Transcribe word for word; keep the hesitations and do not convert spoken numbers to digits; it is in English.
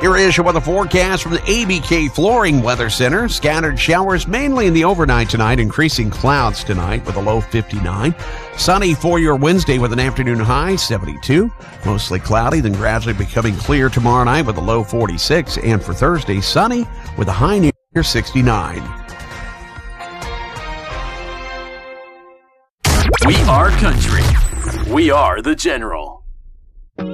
Your is your weather forecast from the A B K Flooring Weather Center. Scattered showers mainly in the overnight tonight, increasing clouds tonight with a low fifty-nine. Sunny for your Wednesday with an afternoon high seventy-two. Mostly cloudy, then gradually becoming clear tomorrow night with a low forty-six. And for Thursday, sunny with a high near sixty-nine. We are country. We are the General.